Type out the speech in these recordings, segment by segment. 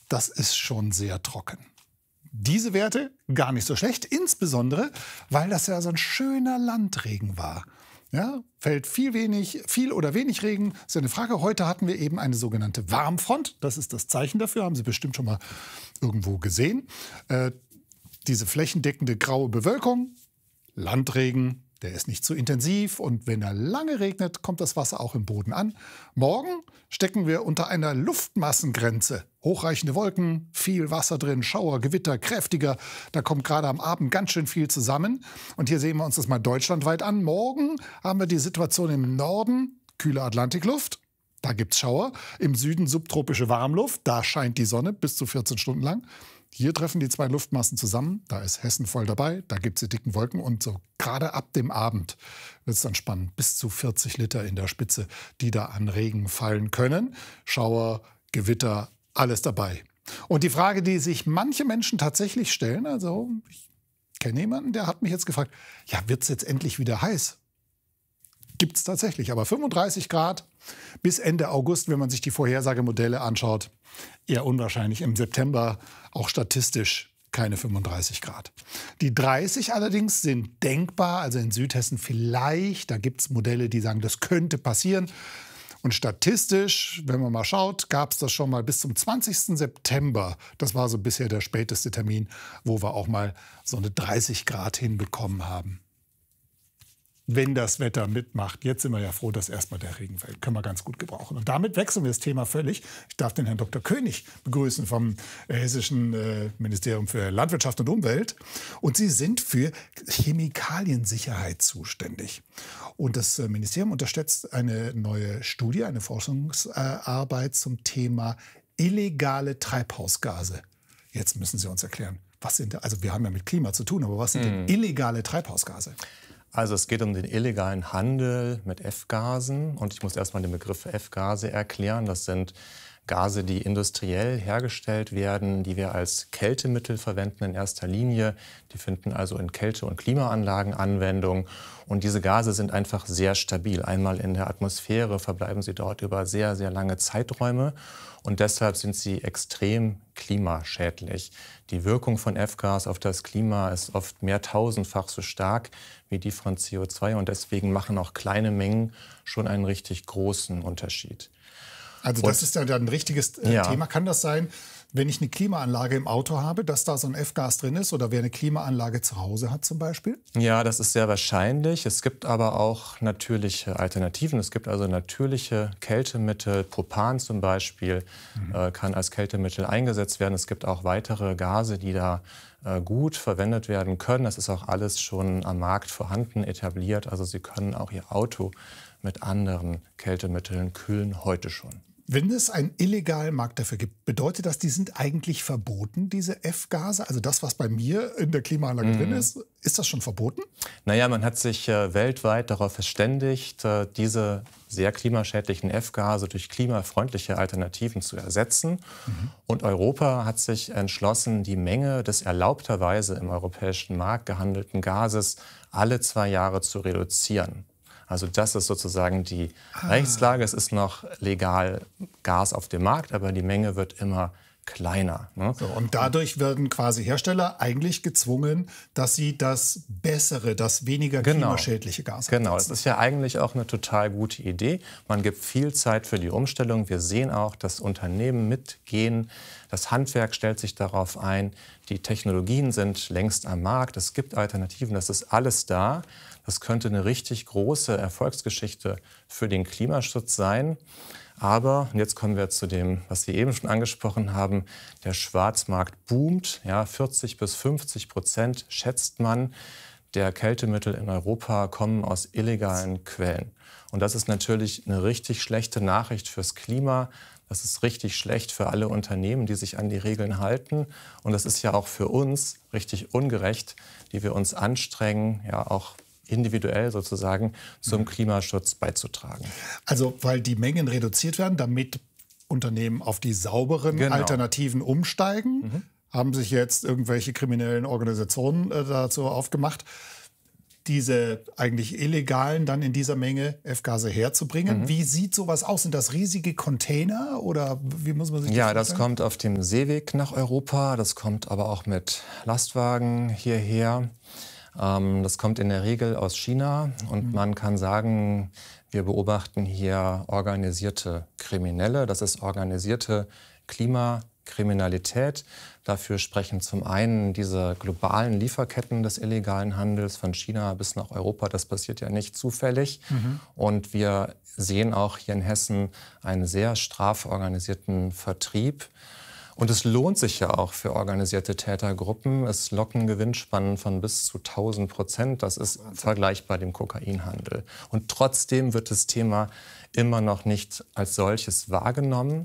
das ist schon sehr trocken. Diese Werte gar nicht so schlecht, insbesondere, weil das ja so ein schöner Landregen war. Ja, fällt viel oder wenig Regen, ist ja eine Frage. Heute hatten wir eben eine sogenannte Warmfront. Das ist das Zeichen dafür, haben Sie bestimmt schon mal irgendwo gesehen. Diese flächendeckende graue Bewölkung, Landregen, der ist nicht zu intensiv und wenn er lange regnet, kommt das Wasser auch im Boden an. Morgen stecken wir unter einer Luftmassengrenze. Hochreichende Wolken, viel Wasser drin, Schauer, Gewitter, kräftiger. Da kommt gerade am Abend ganz schön viel zusammen. Und hier sehen wir uns das mal deutschlandweit an. Morgen haben wir die Situation im Norden, kühle Atlantikluft. Da gibt es Schauer. Im Süden subtropische Warmluft. Da scheint die Sonne bis zu 14 Stunden lang. Hier treffen die zwei Luftmassen zusammen. Da ist Hessen voll dabei. Da gibt es die dicken Wolken. Und so gerade ab dem Abend wird es dann spannend. Bis zu 40 Liter in der Spitze, die da an Regen fallen können. Schauer, Gewitter, alles dabei. Und die Frage, die sich manche Menschen tatsächlich stellen, also ich kenne jemanden, der hat mich jetzt gefragt, ja, wird es jetzt endlich wieder heiß? Gibt es tatsächlich, aber 35 Grad bis Ende August, wenn man sich die Vorhersagemodelle anschaut, eher unwahrscheinlich. Im September auch statistisch keine 35 Grad. Die 30 allerdings sind denkbar, also in Südhessen vielleicht. Da gibt es Modelle, die sagen, das könnte passieren. Und statistisch, wenn man mal schaut, gab es das schon mal bis zum 20. September. Das war so bisher der späteste Termin, wo wir auch mal so eine 30 Grad hinbekommen haben. Wenn das Wetter mitmacht. Jetzt sind wir ja froh, dass erstmal der Regen fällt. Können wir ganz gut gebrauchen. Und damit wechseln wir das Thema völlig. Ich darf den Herrn Dr. König begrüßen vom Hessischen Ministerium für Landwirtschaft und Umwelt. Und Sie sind für Chemikaliensicherheit zuständig. Und das Ministerium unterstützt eine neue Studie, eine Forschungsarbeit zum Thema illegale Treibhausgase. Jetzt müssen Sie uns erklären, was sind, also wir haben ja mit Klima zu tun, aber was sind denn illegale Treibhausgase? Also es geht um den illegalen Handel mit F-Gasen. Und ich muss erstmal den Begriff F-Gase erklären. Das sind Gase, die industriell hergestellt werden, die wir als Kältemittel verwenden in erster Linie. Die finden also in Kälte- und Klimaanlagen Anwendung. Und diese Gase sind einfach sehr stabil. Einmal in der Atmosphäre verbleiben sie dort über sehr, sehr lange Zeiträume. Und deshalb sind sie extrem klimaschädlich. Die Wirkung von F-Gas auf das Klima ist oft mehrtausendfach so stark wie die von CO2. Und deswegen machen auch kleine Mengen schon einen richtig großen Unterschied. Also das ist ja dann ein richtiges Thema. Kann das sein, wenn ich eine Klimaanlage im Auto habe, dass da so ein F-Gas drin ist? Oder wer eine Klimaanlage zu Hause hat zum Beispiel? Ja, das ist sehr wahrscheinlich. Es gibt aber auch natürliche Alternativen. Es gibt also natürliche Kältemittel. Propan zum Beispiel kann als Kältemittel eingesetzt werden. Es gibt auch weitere Gase, die da gut verwendet werden können. Das ist auch alles schon am Markt vorhanden, etabliert. Also Sie können auch Ihr Auto mit anderen Kältemitteln kühlen, heute schon. Wenn es einen illegalen Markt dafür gibt, bedeutet das, die sind eigentlich verboten, diese F-Gase? Also das, was bei mir in der Klimaanlage drin ist das schon verboten? Naja, man hat sich weltweit darauf verständigt, diese sehr klimaschädlichen F-Gase durch klimafreundliche Alternativen zu ersetzen. Und Europa hat sich entschlossen, die Menge des erlaubterweise im europäischen Markt gehandelten Gases alle 2 Jahre zu reduzieren. Also das ist sozusagen die Rechtslage. Es ist noch legal Gas auf dem Markt, aber die Menge wird immer kleiner. Ne? So, und dadurch werden quasi Hersteller eigentlich gezwungen, dass sie das bessere, das weniger klimaschädliche Gas einsetzen. Genau, das ist ja eigentlich auch eine total gute Idee. Man gibt viel Zeit für die Umstellung. Wir sehen auch, dass Unternehmen mitgehen. Das Handwerk stellt sich darauf ein. Die Technologien sind längst am Markt. Es gibt Alternativen. Das ist alles da. Das könnte eine richtig große Erfolgsgeschichte für den Klimaschutz sein. Aber, und jetzt kommen wir zu dem, was Sie eben schon angesprochen haben, der Schwarzmarkt boomt. Ja, 40-50% schätzt man, der Kältemittel in Europa kommen aus illegalen Quellen. Und das ist natürlich eine richtig schlechte Nachricht fürs Klima. Das ist richtig schlecht für alle Unternehmen, die sich an die Regeln halten. Und das ist ja auch für uns richtig ungerecht, die wir uns anstrengen, ja auch individuell sozusagen zum Klimaschutz beizutragen. Also weil die Mengen reduziert werden, damit Unternehmen auf die sauberen Alternativen umsteigen, haben sich jetzt irgendwelche kriminellen Organisationen dazu aufgemacht. diese eigentlich illegalen dann in dieser Menge F-Gase herzubringen. Wie sieht sowas aus? Sind das riesige Container oder wie muss man sich das vorstellen? Ja, das kommt auf dem Seeweg nach Europa, das kommt aber auch mit Lastwagen hierher. Das kommt in der Regel aus China und man kann sagen, wir beobachten hier organisierte Kriminelle. Das ist organisierte Klimakriminalität. Dafür sprechen zum einen diese globalen Lieferketten des illegalen Handels von China bis nach Europa. Das passiert ja nicht zufällig. Und wir sehen auch hier in Hessen einen sehr straff organisierten Vertrieb. Und es lohnt sich ja auch für organisierte Tätergruppen. Es locken Gewinnspannen von bis zu 1000%. Das ist vergleichbar dem Kokainhandel. Und trotzdem wird das Thema immer noch nicht als solches wahrgenommen.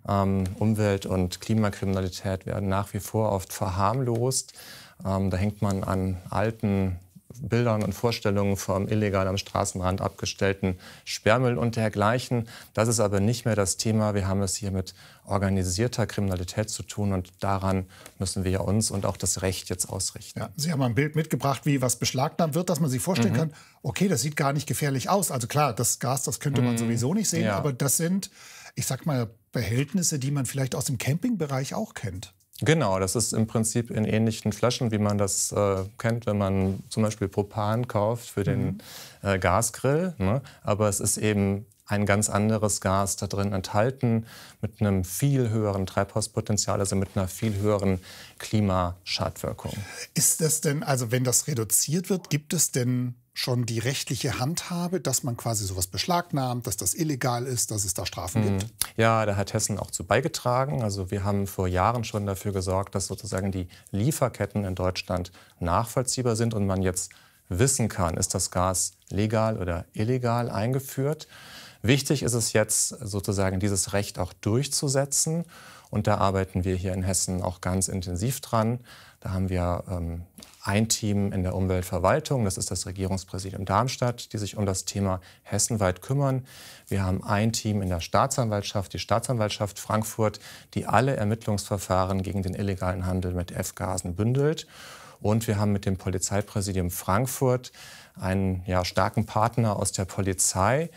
Umwelt- und Klimakriminalität werden nach wie vor oft verharmlost. Da hängt man an alten Bildern und Vorstellungen vom illegal am Straßenrand abgestellten Sperrmüll und dergleichen. Das ist aber nicht mehr das Thema. Wir haben es hier mit organisierter Kriminalität zu tun und daran müssen wir uns und auch das Recht jetzt ausrichten. Ja, Sie haben ein Bild mitgebracht, wie was beschlagnahmt wird, dass man sich vorstellen kann, okay, das sieht gar nicht gefährlich aus. Also klar, das Gas, das könnte man sowieso nicht sehen, aber das sind, ich sag mal, Behältnisse, die man vielleicht aus dem Campingbereich auch kennt. Genau, das ist im Prinzip in ähnlichen Flaschen, wie man das kennt, wenn man zum Beispiel Propan kauft für den Gasgrill. Ne? Aber es ist eben ein ganz anderes Gas da drin enthalten mit einem viel höheren Treibhauspotenzial, also mit einer viel höheren Klimaschadwirkung. Ist das denn, also wenn das reduziert wird, gibt es denn schon die rechtliche Handhabe, dass man quasi sowas beschlagnahmt, dass das illegal ist, dass es da Strafen gibt? Ja, da hat Hessen auch zu beigetragen. Also wir haben vor Jahren schon dafür gesorgt, dass sozusagen die Lieferketten in Deutschland nachvollziehbar sind und man jetzt wissen kann, ist das Gas legal oder illegal eingeführt. Wichtig ist es jetzt sozusagen, dieses Recht auch durchzusetzen. Und da arbeiten wir hier in Hessen auch ganz intensiv dran. Da haben wir ein Team in der Umweltverwaltung, das ist das Regierungspräsidium Darmstadt, die sich um das Thema hessenweit kümmern. Wir haben ein Team in der Staatsanwaltschaft, die Staatsanwaltschaft Frankfurt, die alle Ermittlungsverfahren gegen den illegalen Handel mit F-Gasen bündelt. Und wir haben mit dem Polizeipräsidium Frankfurt einen starken Partner aus der Polizei,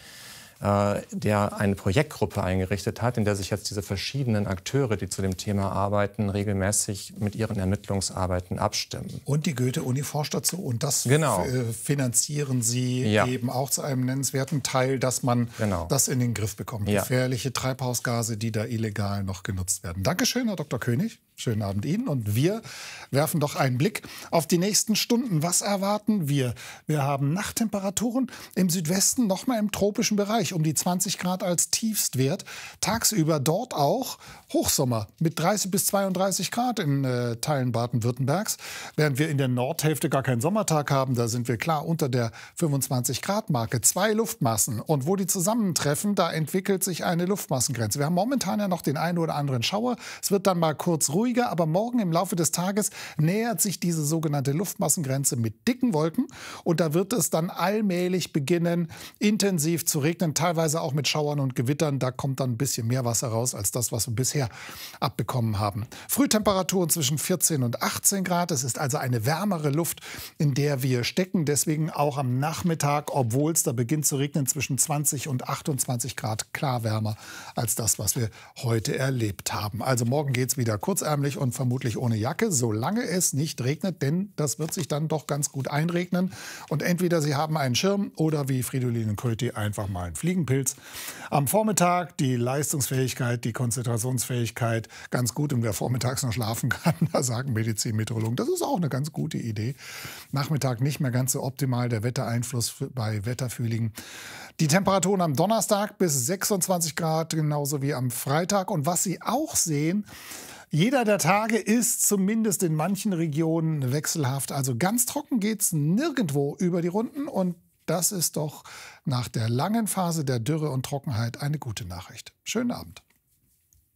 der eine Projektgruppe eingerichtet hat, in der sich jetzt diese verschiedenen Akteure, die zu dem Thema arbeiten, regelmäßig mit ihren Ermittlungsarbeiten abstimmen. Und die Goethe-Uni forscht dazu und das finanzieren Sie eben auch zu einem nennenswerten Teil, dass man das in den Griff bekommt. Gefährliche Treibhausgase, die da illegal noch genutzt werden. Dankeschön, Herr Dr. König. Schönen Abend Ihnen. Und wir werfen doch einen Blick auf die nächsten Stunden. Was erwarten wir? Wir haben Nachttemperaturen im Südwesten, noch mal im tropischen Bereich, um die 20 Grad als Tiefstwert. Tagsüber dort auch Hochsommer mit 30 bis 32 Grad in Teilen Baden-Württembergs. Während wir in der Nordhälfte gar keinen Sommertag haben, da sind wir klar unter der 25-Grad-Marke. 2 Luftmassen. Und wo die zusammentreffen, da entwickelt sich eine Luftmassengrenze. Wir haben momentan ja noch den einen oder anderen Schauer. Es wird dann mal kurz ruhiger, aber morgen im Laufe des Tages nähert sich diese sogenannte Luftmassengrenze mit dicken Wolken. Und da wird es dann allmählich beginnen, intensiv zu regnen, teilweise auch mit Schauern und Gewittern. Da kommt dann ein bisschen mehr Wasser raus als das, was wir bisher abbekommen haben. Frühtemperaturen zwischen 14 und 18 Grad. Es ist also eine wärmere Luft, in der wir stecken. Deswegen auch am Nachmittag, obwohl es da beginnt zu regnen, zwischen 20 und 28 Grad klar wärmer als das, was wir heute erlebt haben. Also morgen geht es wieder kurzärmlich und vermutlich ohne Jacke, solange es nicht regnet, denn das wird sich dann doch ganz gut einregnen. Und entweder Sie haben einen Schirm oder wie Fridolin und Kröti einfach mal einen Fliegenpilz. Am Vormittag die Leistungsfähigkeit, die Konzentrationsfähigkeit ganz gut. Und wer vormittags noch schlafen kann, da sagen Medizinmeteorologen, das ist auch eine ganz gute Idee. Nachmittag nicht mehr ganz so optimal, der Wettereinfluss bei Wetterfühligen. Die Temperaturen am Donnerstag bis 26 Grad, genauso wie am Freitag. Und was Sie auch sehen, jeder der Tage ist zumindest in manchen Regionen wechselhaft. Also ganz trocken geht es nirgendwo über die Runden. Und das ist doch nach der langen Phase der Dürre und Trockenheit eine gute Nachricht. Schönen Abend.